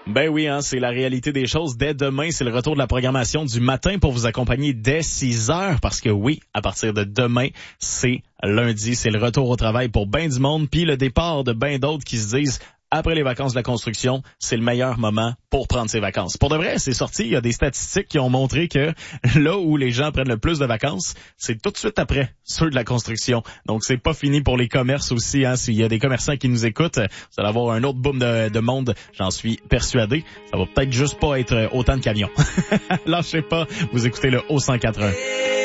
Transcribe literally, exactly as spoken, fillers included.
Ben oui, hein, c'est la réalité des choses. Dès demain, c'est le retour de la programmation du matin pour vous accompagner dès six heures. Parce que oui, à partir de demain, c'est lundi. C'est le retour au travail pour ben du monde. Puis le départ de ben d'autres qui se disent... Après les vacances de la construction, c'est le meilleur moment pour prendre ses vacances. Pour de vrai, c'est sorti, il y a des statistiques qui ont montré que là où les gens prennent le plus de vacances, c'est tout de suite après ceux de la construction. Donc c'est pas fini pour les commerces aussi, hein. S'il y a des commerçants qui nous écoutent, vous allez avoir un autre boom de, de monde, j'en suis persuadé. Ça va peut-être juste pas être autant de camions. Lâchez pas, vous écoutez le Haut cent quatre-vingts.